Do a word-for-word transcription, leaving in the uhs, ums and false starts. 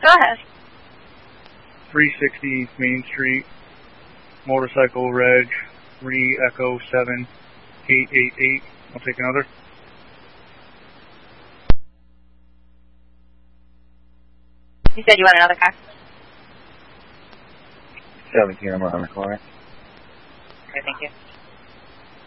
Go ahead. three sixty Main Street, motorcycle reg, three Echo seven eight eight eight. I'll take another. You said you want another car? seventeen, I'm around the corner. Okay, thank you.